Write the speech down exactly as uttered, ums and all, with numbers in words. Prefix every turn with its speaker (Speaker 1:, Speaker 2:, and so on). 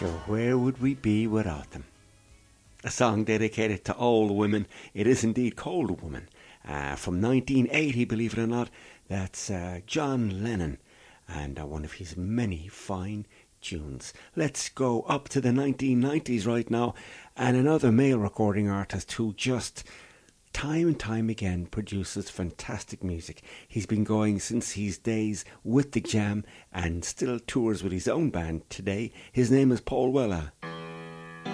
Speaker 1: Sure, where would we be without them? A song dedicated to old women. It is indeed Cold Woman. Uh, from nineteen eighty, believe it or not. That's uh, John Lennon and uh, one of his many fine tunes. Let's go up to the nineteen nineties right now, and another male recording artist who just time and time again produces fantastic music. He's been going since his days with the Jam and still tours with his own band today. His name is Paul Weller.